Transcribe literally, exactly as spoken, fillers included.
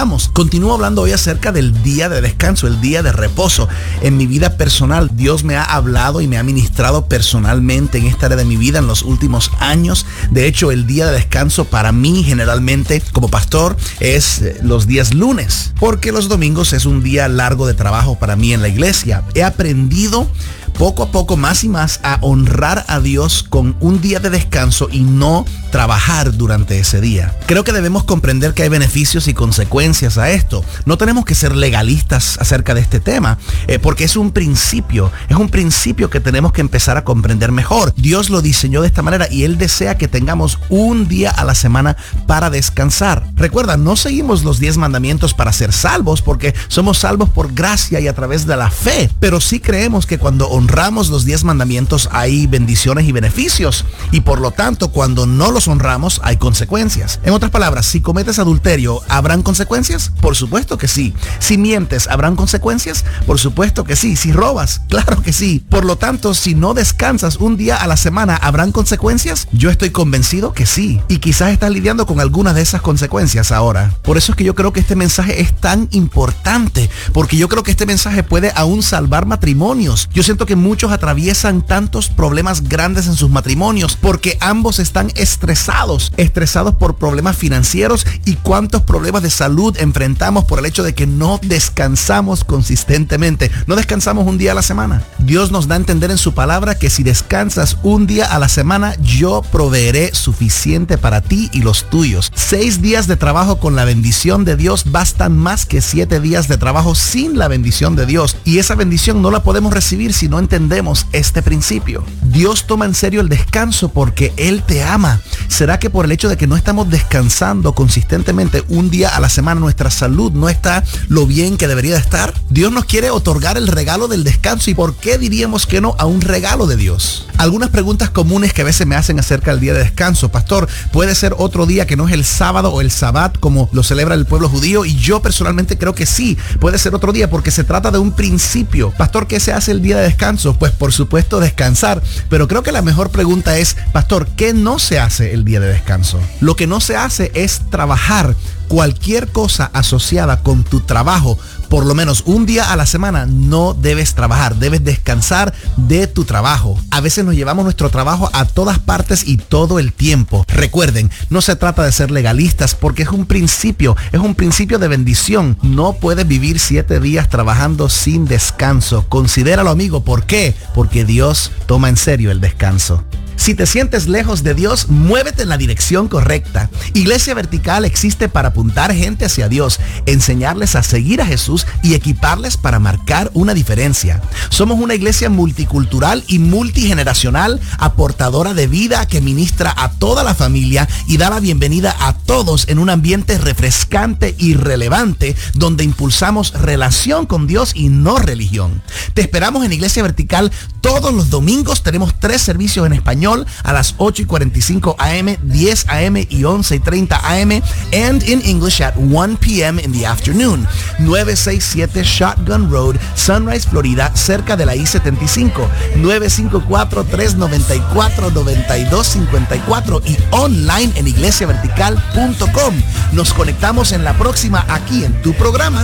descansamos. Continúo hablando hoy acerca del día de descanso, el día de reposo. En mi vida personal, Dios me ha hablado y me ha ministrado personalmente en esta área de mi vida en los últimos años. De hecho, el día de descanso para mí generalmente como pastor es los días lunes, porque los domingos es un día largo de trabajo para mí en la iglesia. He aprendido poco a poco, más y más, a honrar a Dios con un día de descanso y no trabajar durante ese día. Creo que debemos comprender que hay beneficios y consecuencias a esto. No tenemos que ser legalistas acerca de este tema, eh, porque es un principio, es un principio que tenemos que empezar a comprender mejor. Dios lo diseñó de esta manera y Él desea que tengamos un día a la semana para descansar. Recuerda, no seguimos los diez mandamientos para ser salvos, porque somos salvos por gracia y a través de la fe, pero sí creemos que cuando honramos los diez mandamientos hay bendiciones y beneficios, y por lo tanto cuando no los honramos hay consecuencias. En otras palabras, si cometes adulterio, ¿habrán consecuencias? Por supuesto que sí. Si mientes, ¿habrán consecuencias? Por supuesto que sí. Si robas, claro que sí. Por lo tanto, si no descansas un día a la semana, ¿habrán consecuencias? Yo estoy convencido que sí, y quizás estás lidiando con algunas de esas consecuencias ahora. Por eso es que yo creo que este mensaje es tan importante, porque yo creo que este mensaje puede aún salvar matrimonios. Yo siento que muchos atraviesan tantos problemas grandes en sus matrimonios porque ambos están estresados, estresados por problemas financieros, y cuántos problemas de salud enfrentamos por el hecho de que no descansamos consistentemente, no descansamos un día a la semana. Dios nos da a entender en su palabra que si descansas un día a la semana, yo proveeré suficiente para ti y los tuyos. Seis días de trabajo con la bendición de Dios bastan más que siete días de trabajo sin la bendición de Dios, y esa bendición no la podemos recibir si no entendemos este principio. Dios toma en serio el descanso porque Él te ama. ¿Será que por el hecho de que no estamos descansando consistentemente un día a la semana, nuestra salud no está lo bien que debería estar? Dios nos quiere otorgar el regalo del descanso, ¿y por qué diríamos que no a un regalo de Dios? Algunas preguntas comunes que a veces me hacen acerca del día de descanso: pastor, ¿puede ser otro día que no es el sábado o el sabbat como lo celebra el pueblo judío? Y yo personalmente creo que sí, puede ser otro día porque se trata de un principio. Pastor, ¿qué se hace el día de descanso? Pues por supuesto descansar, pero creo que la mejor pregunta es: pastor, ¿qué no se hace el día de descanso? Lo que no se hace es trabajar. Cualquier cosa asociada con tu trabajo, por lo menos un día a la semana, no debes trabajar, debes descansar de tu trabajo. A veces nos llevamos nuestro trabajo a todas partes y todo el tiempo. Recuerden, no se trata de ser legalistas porque es un principio, es un principio de bendición. No puedes vivir siete días trabajando sin descanso. Considéralo, amigo. ¿Por qué? Porque Dios toma en serio el descanso. Si te sientes lejos de Dios, muévete en la dirección correcta. Iglesia Vertical existe para apuntar gente hacia Dios, enseñarles a seguir a Jesús y equiparles para marcar una diferencia. Somos una iglesia multicultural y multigeneracional, aportadora de vida que ministra a toda la familia y da la bienvenida a todos en un ambiente refrescante y relevante, donde impulsamos relación con Dios y no religión. Te esperamos en Iglesia Vertical todos los domingos. Tenemos tres servicios en español a las ocho y cuarenta y cinco a eme, diez a eme y once y treinta a eme, and in English at one p m in the afternoon. nueve sesenta y siete Shotgun Road, Sunrise, Florida, cerca de la I setenta y cinco. nueve cinco cuatro, tres nueve cuatro, nueve dos cinco cuatro y online en iglesia vertical punto com. Nos conectamos en la próxima aquí en tu programa